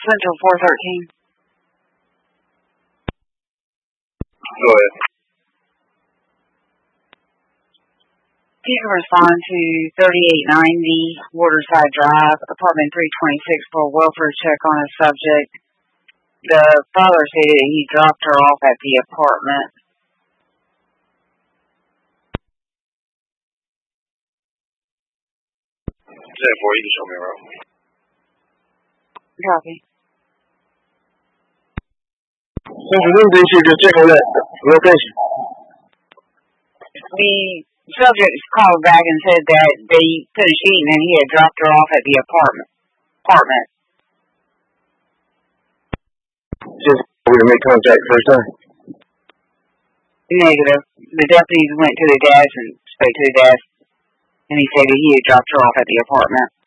Central 413. Go ahead. You can respond to 3890 Waterside Drive, apartment 326 for a welfare check on a subject. The father stated that he dropped her off at the apartment. Say it for you, can show me around. Copy. Central News, just check on that location. The subject called back and said that they finished eating and he had dropped her off at the apartment. Just we make contact first time. Negative. The deputies went to the desk and spoke to the desk, and he said that he had dropped her off at the apartment.